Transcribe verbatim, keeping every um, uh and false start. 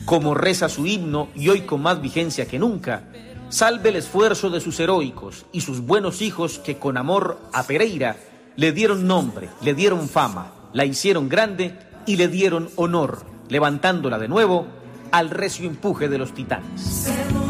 como reza su himno y hoy con más vigencia que nunca, salve el esfuerzo de sus heroicos y sus buenos hijos que con amor a Pereira le dieron nombre, le dieron fama, la hicieron grande y le dieron honor, levantándola de nuevo al recio empuje de los titanes.